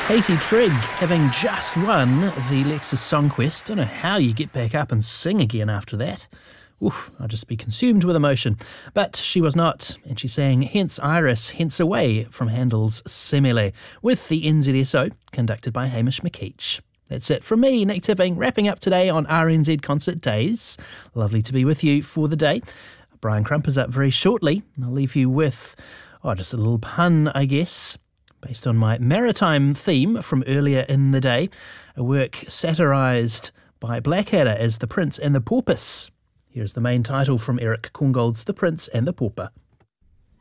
Katie Trigg, having just won the Lexus Song Quest. Don't know how you get back up and sing again after that. Oof, I'll just be consumed with emotion. But she was not, and she sang Hence Iris, Hence Away from Handel's Semele with the NZSO, conducted by Hamish McKeach. That's it from me, Nick Tipping, wrapping up today on RNZ Concert Days. Lovely to be with you for the day. Brian Crump is up very shortly. I'll leave you with, just a little pun, I guess, based on my maritime theme from earlier in the day, a work satirised by Blackadder as The Prince and the Porpoise. Here's the main title from Eric Korngold's The Prince and the Pauper.